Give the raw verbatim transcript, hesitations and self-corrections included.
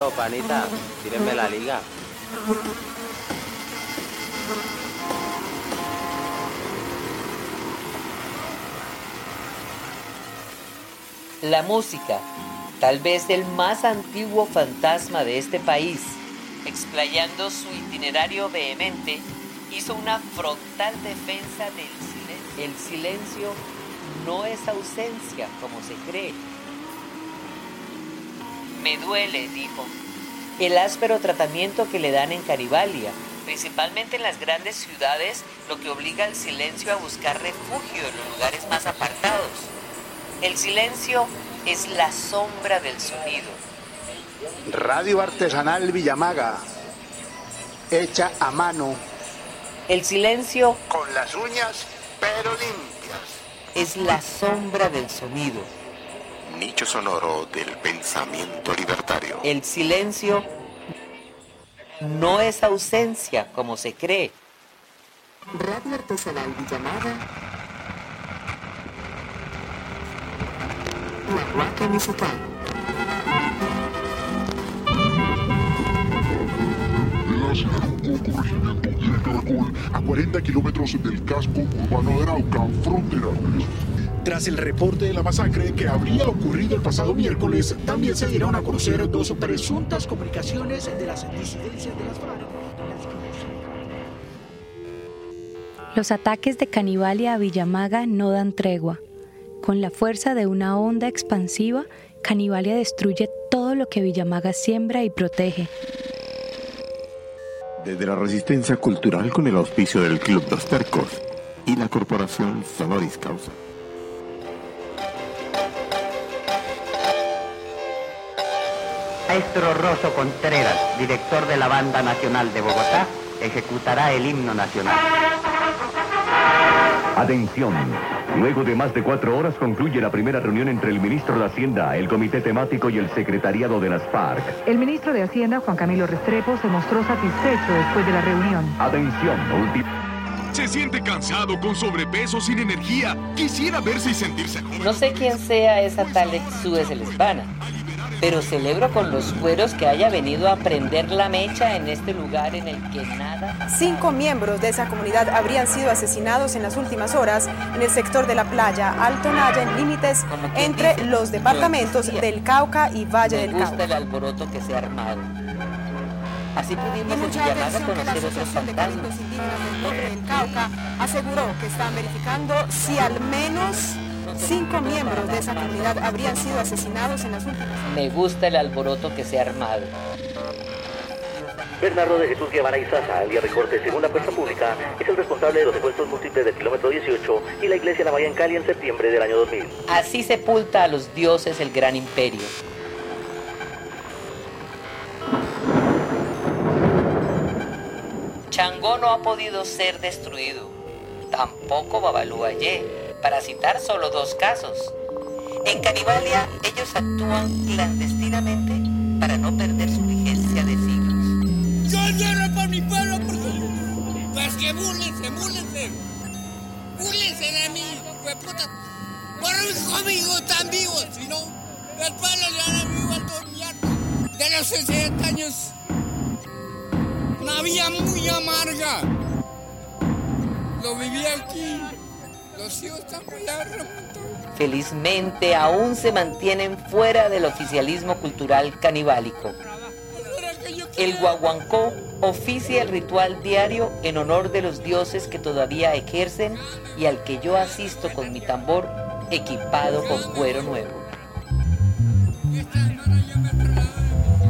Aló, panita, tírenme la liga. La música, tal vez el más antiguo fantasma de este país, explayando su itinerario vehemente, hizo una frontal defensa del silencio. El silencio no es ausencia, como se cree. Me duele, dijo, el áspero tratamiento que le dan en Canibalia, principalmente en las grandes ciudades, lo que obliga al silencio a buscar refugio en los lugares más apartados. El silencio es la sombra del sonido. Radio artesanal Villamaga, hecha a mano. El silencio, con las uñas, pero limpias, es la sombra del sonido. Nicho sonoro del pensamiento libertario. El silencio no es ausencia, como se cree. Radio artesanal Villamaga. La Huaca Musical. A cuarenta kilómetros del casco urbano de Arauca, frontera. Tras el reporte de la masacre que habría ocurrido el pasado miércoles, también se dieron a conocer dos presuntas comunicaciones de las disidencias de las FARC. Los ataques de Canibalia a Villamaga no dan tregua. Con la fuerza de una onda expansiva, Canibalia destruye todo lo que Villamaga siembra y protege. Desde la resistencia cultural con el auspicio del Club Los Tercos y la corporación Sonoris Causa. Maestro Rosso Contreras, director de la Banda Nacional de Bogotá, ejecutará el himno nacional. Atención. Luego de más de cuatro horas concluye la primera reunión entre el ministro de Hacienda, el Comité Temático y el Secretariado de las FARC. El ministro de Hacienda, Juan Camilo Restrepo, se mostró satisfecho después de la reunión. Atención, último. Se siente cansado, con sobrepeso, sin energía. Quisiera verse y sentirse joven. No sé quién sea esa tal Exúe Celespana, pero celebro con los cueros que haya venido a prender la mecha en este lugar en el que nada... Cinco miembros de esa comunidad habrían sido asesinados en las últimas horas en el sector de la playa Alto Naya, en límites entre dice, los departamentos del Cauca y Valle del Cauca. Me gusta el alboroto que se ha armado. Así pudimos en Villamaga conocer otros fantasmas. El Cauca aseguró que están verificando si al menos cinco miembros de esa comunidad habrían sido asesinados en las últimas horas. Me gusta el alboroto que se ha armado. Bernardo de Jesús Guevara y Sasa, alias Recorte, según la cuenta pública, es el responsable de los secuestros múltiples del kilómetro dieciocho y la iglesia La Maya en Cali en septiembre del año dos mil. Así sepulta a los dioses el gran imperio. Changó no ha podido ser destruido, tampoco Babaluayé, para citar solo dos casos. En Canibalia ellos actúan clandestinamente para no perder su vigencia de siglos. Yo lloro por mi pueblo porque... Pues que búrlense, búrlense. Búrlense de mí, pues puta. Por mis amigos tan vivos, si no, el pueblo le hará vivo a todo mi arte. De los sesenta años... Una vida muy amarga. Lo viví aquí. Los hijos están por allá remontados. Felizmente aún se mantienen fuera del oficialismo cultural canibálico. El guaguancó oficia el ritual diario en honor de los dioses que todavía ejercen y al que yo asisto con mi tambor equipado con cuero nuevo.